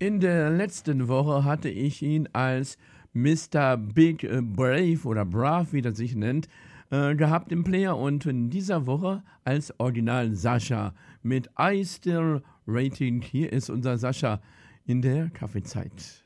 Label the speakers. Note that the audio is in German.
Speaker 1: In der letzten Woche hatte ich ihn als Mr. Big Brave oder Brav, wie das sich nennt, gehabt im Player und in dieser Woche als Original Sascha mit I Still Rating. Hier ist unser Sascha in der Kaffeezeit.